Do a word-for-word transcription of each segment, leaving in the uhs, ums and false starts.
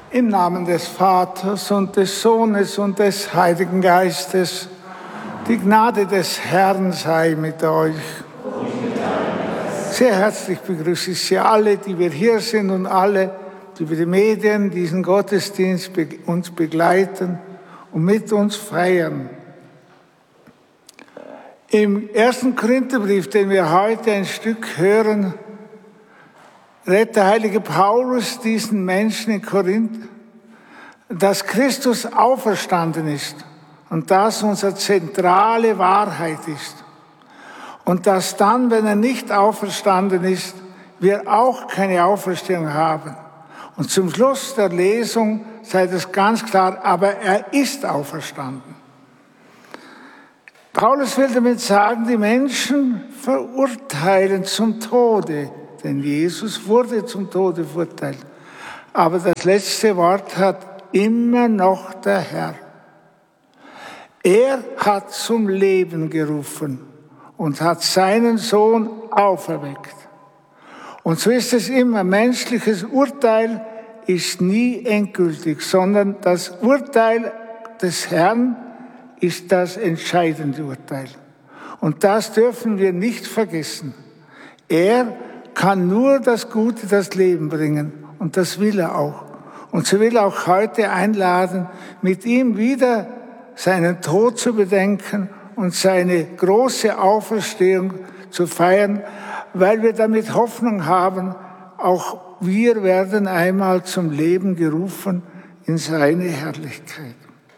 Im Namen des Vaters und des Sohnes und des Heiligen Geistes, die Gnade des Herrn sei mit euch. Sehr herzlich begrüße ich Sie alle, die wir hier sind und alle, die über die Medien diesen Gottesdienst uns begleiten und mit uns feiern. Im ersten Korintherbrief, den wir heute ein Stück hören, rät der heilige Paulus diesen Menschen in Korinth, dass Christus auferstanden ist und das unsere zentrale Wahrheit ist. Und dass dann, wenn er nicht auferstanden ist, wir auch keine Auferstehung haben. Und zum Schluss der Lesung sei das ganz klar, aber er ist auferstanden. Paulus will damit sagen, die Menschen verurteilen zum Tode, denn Jesus wurde zum Tode verurteilt. Aber das letzte Wort hat immer noch der Herr. Er hat zum Leben gerufen und hat seinen Sohn auferweckt. Und so ist es immer. Menschliches Urteil ist nie endgültig, sondern das Urteil des Herrn ist das entscheidende Urteil. Und das dürfen wir nicht vergessen. Er kann nur das Gute, das Leben bringen. Und das will er auch. Und so will er auch heute einladen, mit ihm wieder seinen Tod zu bedenken und seine große Auferstehung zu feiern, weil wir damit Hoffnung haben, auch wir werden einmal zum Leben gerufen in seine Herrlichkeit.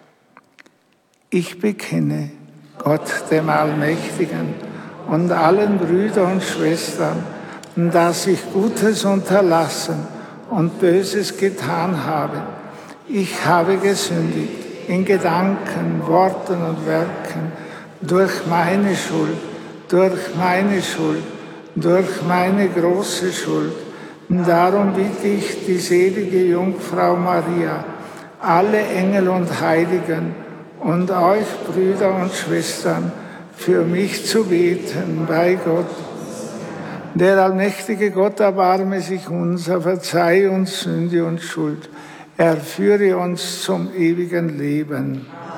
Ich bekenne Gott, dem Allmächtigen, und allen Brüdern und Schwestern, dass ich Gutes unterlassen und Böses getan habe. Ich habe gesündigt in Gedanken, Worten und Werken, durch meine Schuld, durch meine Schuld, durch meine große Schuld. Und darum bitte ich die selige Jungfrau Maria, alle Engel und Heiligen und euch, Brüder und Schwestern, für mich zu beten bei Gott. Der allmächtige Gott erbarme sich unser, verzeihe uns Sünde und Schuld. Er führe uns zum ewigen Leben.